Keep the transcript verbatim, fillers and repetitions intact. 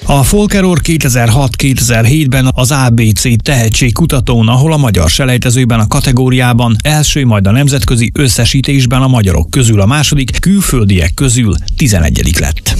A Folkeror kétezer-hat kétezer-hétben az á bé cé tehetségkutatón, ahol a magyar selejtezőben a kategóriában első, majd a nemzetközi összesítésben a magyarok közül a második, külföldiek közül tizenegyedik lett.